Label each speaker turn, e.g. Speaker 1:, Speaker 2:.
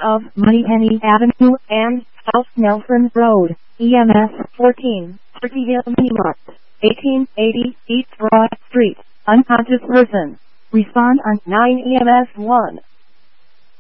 Speaker 1: of Moneypenny Avenue and South Nelson Road, EMS 14, 30 Minimart, 1880 East Broad Street, unconscious person. Respond on 9 EMS 1.